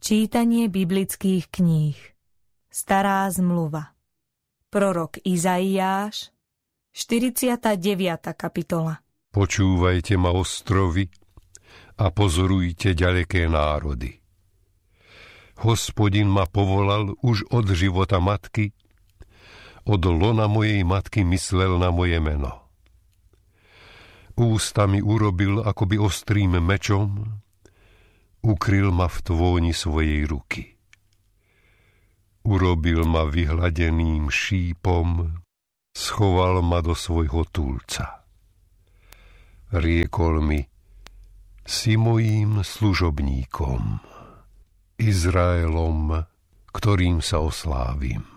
Čítanie biblických kníh. Stará zmluva. Prorok Izaiáš, 49. kapitola. Počúvajte ma, ostrovy, a pozorujte ďaleké národy. Hospodin ma povolal už od života matky, od lona mojej matky myslel na moje meno. Ústa mi urobil akoby ostrým mečom, ukryl ma v tvóni svojej ruky. Urobil ma vyhladeným šípom, schoval ma do svojho túlca. Riekol mi, si mojím služobníkom, Izraelom, ktorým sa oslávim.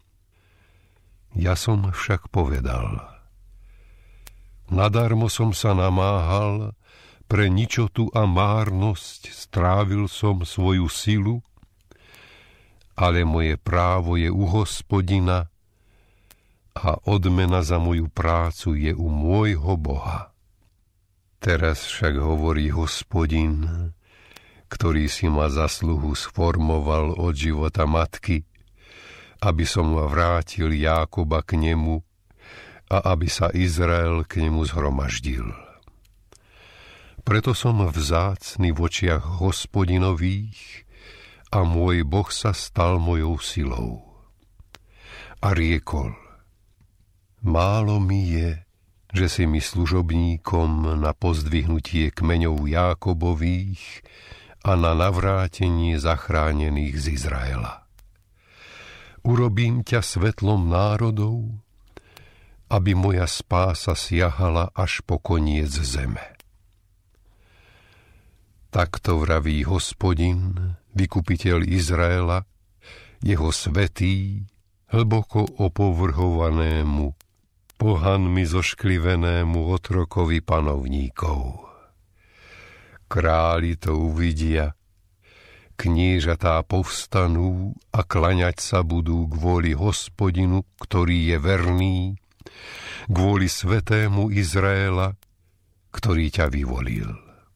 Ja som však povedal, nadarmo som sa namáhal, pre ničotu a márnosť strávil som svoju silu, ale moje právo je u Hospodina a odmena za moju prácu je u môjho Boha. Teraz však hovorí Hospodin, ktorý si ma zasluhu sformoval od života matky, aby som vrátil Jákoba k nemu a aby sa Izrael k nemu zhromaždil. Preto som vzácny v očiach Hospodinových a môj Boh sa stal mojou silou. A riekol, málo mi je, že si mi služobníkom na pozdvihnutie kmeňov Jákobových a na navrátenie zachránených z Izraela. Urobím ťa svetlom národov, aby moja spása siahala až po koniec zeme. Takto vraví Hospodin, vykupiteľ Izraela, jeho svätý, hlboko opovrhovanému, pohanmi zošklivenému otrokovi panovníkov. Králi to uvidia, kniežatá povstanú a klaňať sa budú kvôli Hospodinu, ktorý je verný, kvôli svätému Izraela, ktorý ťa vyvolil.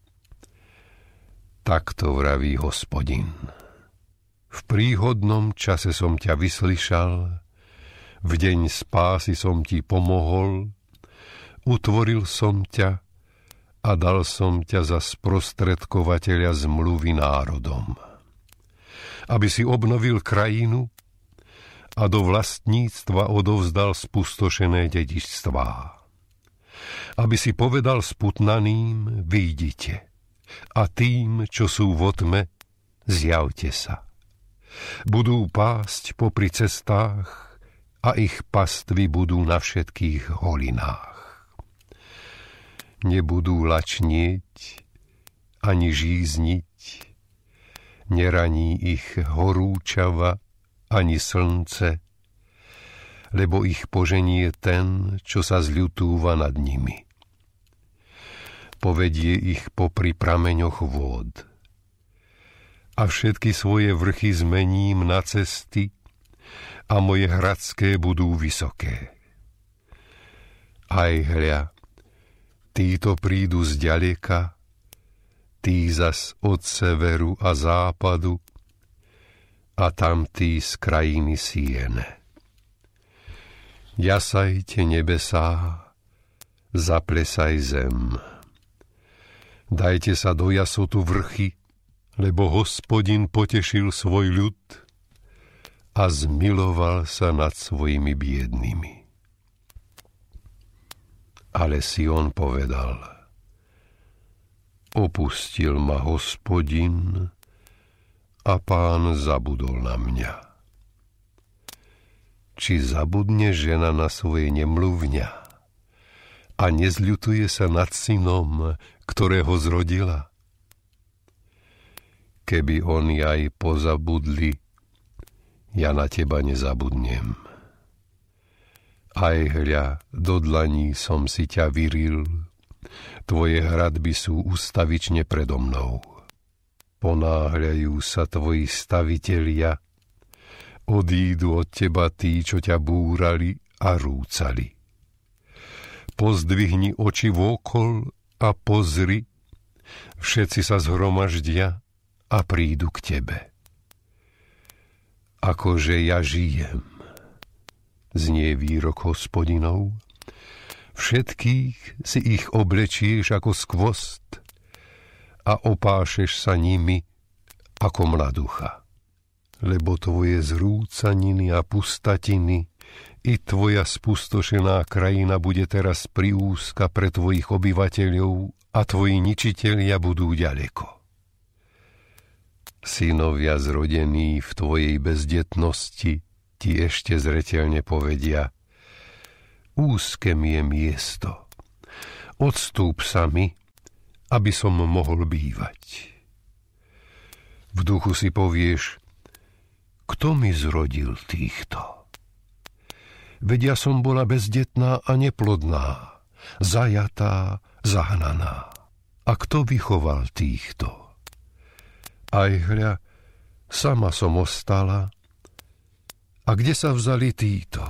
Takto vraví Hospodin. V príhodnom čase som ťa vyslyšal, v deň spásy som ti pomohol, utvoril som ťa a dal som ťa za sprostredkovateľa zmluvy národom. Aby si obnovil krajinu a do vlastníctva odovzdal spustošené dedičstvá. Aby si povedal sputnaným, vyjdite, a tým, čo sú vo tme, zjavte sa. Budú pásť popri cestách a ich pastvy budú na všetkých holinách. Nebudú lačnieť ani žízniť, neraní ich horúčava ani slnce, lebo ich poženie ten, čo sa zľutúva nad nimi. Povedie ich popri prameňoch vôd. A všetky svoje vrchy zmením na cesty a moje hradské budú vysoké. Aj hľa, títo prídu zďaleka, tí zas od severu a západu a tamtí z krajiny Siene. Jasajte nebesá, zaplesaj zem. Dajte sa do jasotu vrchy, lebo Hospodin potešil svoj ľud a zmiloval sa nad svojimi biednými. Ale Sion povedal, opustil ma Hospodin a Pán zabudol na mňa. Či zabudne žena na svoje nemluvňa a nezľutuje sa nad synom, ktorého zrodila? Keby oni aj pozabudli, ja na teba nezabudnem. Aj hľa, do dlaní som si ťa vyril, tvoje hradby sú ustavične predo mnou. Ponáhľajú sa tvoji stavitelia, odídu od teba tí, čo ťa búrali a rúcali. Pozdvihni oči vôkol a pozri, všetci sa zhromaždia a prídu k tebe. akože ja žijem, znie výrok Hospodinov. Všetkých si ich oblečieš ako skvost a opášeš sa nimi ako mladucha. Lebo tvoje zrúcaniny a pustatiny i tvoja spustošená krajina bude teraz priúzka pre tvojich obyvateľov a tvoji ničitelia budú ďaleko. Synovia zrodení v tvojej bezdetnosti ti ešte zreteľne povedia: úzke mi je miesto, odstúp sa mi, aby som mohol bývať. V duchu si povieš: kto mi zrodil týchto? Veď ja som bola bezdetná a neplodná, zajatá, zahnaná. A kto vychoval týchto? Aj hľa, sama som ostala. A kde sa vzali títo?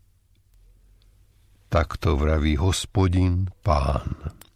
Takto vraví Hospodin, Pán.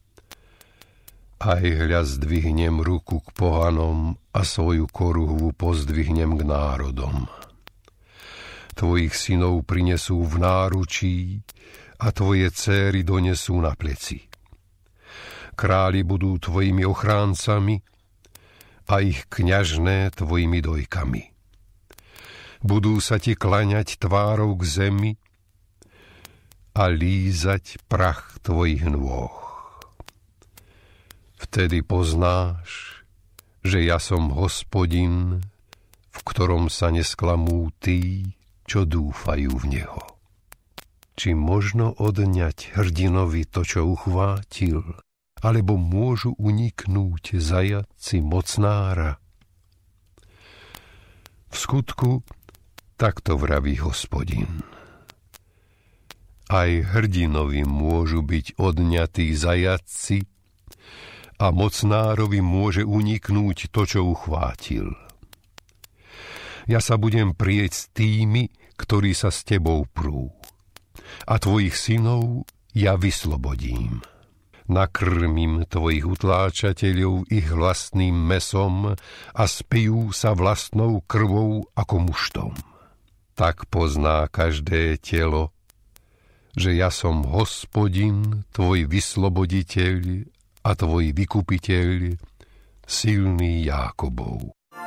Aj hľa, zdvihnem ruku k pohanom a svoju koruhvu pozdvihnem k národom. Tvojich synov prinesú v náručí a tvoje céry donesú na pleci. Králi budú tvojimi ochráncami a ich kňažné tvojimi dojkami. Budú sa ti klaňať tvárou k zemi a lízať prach tvojich nôh. Vtedy poznáš, že ja som Hospodin, v ktorom sa nesklamú tí, čo dúfajú v Neho. Či možno odňať hrdinovi to, čo uchvátil, alebo môžu uniknúť zajatci mocnára? V skutku takto vraví Hospodin. Aj hrdinovi môžu byť odňatí zajatci a mocnárovi môže uniknúť to, čo uchvátil. Ja sa budem prieť s tými, ktorí sa s tebou prú, a tvojich synov ja vyslobodím. Nakrmím tvojich utláčateľov ich vlastným mesom a spijú sa vlastnou krvou ako muštom. Tak pozná každé telo, že ja som Hospodin, tvoj vysloboditeľ a tvoj vykupiteľ, silný Jákobov.